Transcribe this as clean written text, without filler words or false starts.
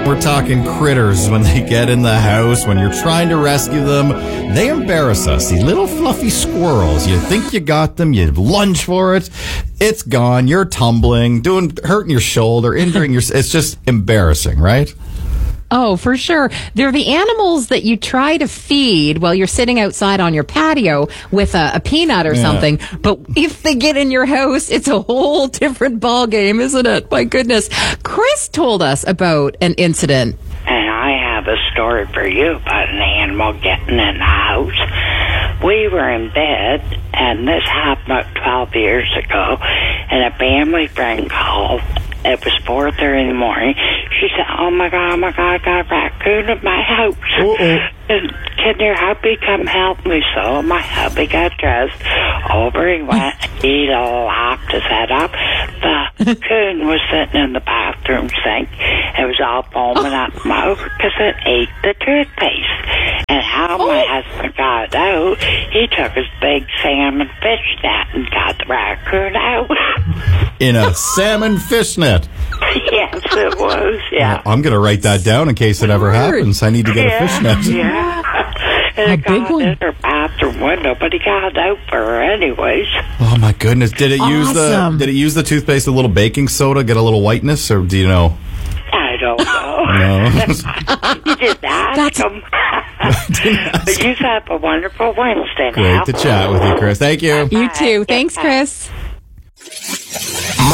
We're talking critters when they get in the house, when you're trying to rescue them. They embarrass us. These little fluffy squirrels. You think you got them, you lunge for it, it's gone. You're tumbling, hurting your shoulder, injuring your... It's just embarrassing, right? Oh, for sure. They're the animals that you try to feed while you're sitting outside on your patio with a peanut or something. But if they get in your house, it's a whole different ball game, isn't it? My goodness. Chris told us about an incident. And I have a story for you about an animal getting in the house. We were in bed, and this happened about 12 years ago, and a family friend called. It was 4:30 in the morning. She said, oh my God, I got a raccoon in my house. And can your hubby come help me? So my hubby got dressed. Over he went. He laughed his head up. The raccoon was sitting in the bathroom sink. It was all foaming up smoke because it ate the toothpaste. And how my husband got it out, he took his big salmon fish net and got the raccoon out. In a salmon fish net. Yes, it was, yeah. I'm going to write that down in case it ever happens. I need to get a fish net. Yeah. And it got in her bathroom window, but he got it out for her anyways. Oh my goodness! Did it use the toothpaste, a little baking soda, get a little whiteness, or do you know? I don't know. No. You didn't ask him. But you have a wonderful Wednesday now. Great to chat with you, Chris. Thank you. You too. Thanks, Chris.